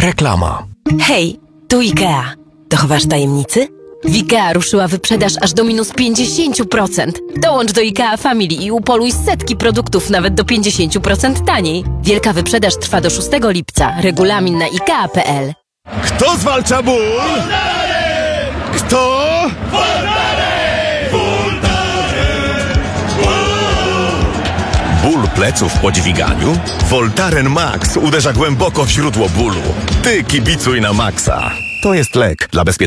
Reklama. Hej, tu IKEA. Dochowasz tajemnicy? W IKEA ruszyła wyprzedaż aż do minus 50%. Dołącz do IKEA Family i upoluj setki produktów nawet do 50% taniej. Wielka wyprzedaż trwa do 6 lipca. Regulamin na ikea.pl. Kto zwalcza ból? Kto? Ból pleców po dźwiganiu? Voltaren Max uderza głęboko w źródło bólu. Ty kibicuj na maksa. To jest lek dla bezpieczeństwa.